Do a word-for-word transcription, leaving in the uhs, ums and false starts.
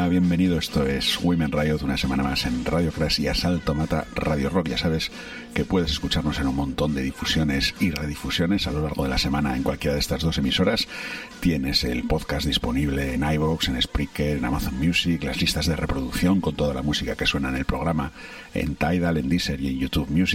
Hola, bienvenido. Esto es Women Riot, una semana más en Radio Crash y Asalto Mata Radio Rock. Ya sabes que puedes escucharnos en un montón de difusiones y redifusiones a lo largo de la semana en cualquiera de estas dos emisoras. Tienes el podcast disponible en iVoox, en Spreaker, en Amazon Music, las listas de reproducción con toda la música que suena en el programa en Tidal, en Deezer y en YouTube Music.